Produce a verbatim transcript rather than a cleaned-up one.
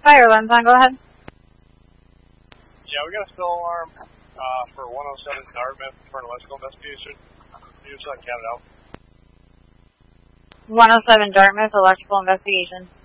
Fire alarm on, go ahead. Yeah, we got a spill alarm uh, for one oh seven Dartmouth for an electrical investigation. You just like count it out. one oh seven Dartmouth, electrical investigation.